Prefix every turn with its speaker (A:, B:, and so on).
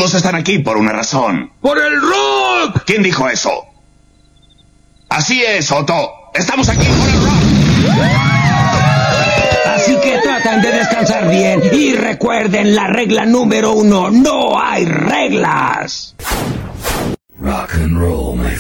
A: Todos están aquí por una razón.
B: ¡Por el rock!
A: ¿Quién dijo eso? Así es, Otto. Estamos aquí por el rock.
C: Así que traten de descansar bien y recuerden la regla número 1, no hay reglas.
D: Rock and roll, my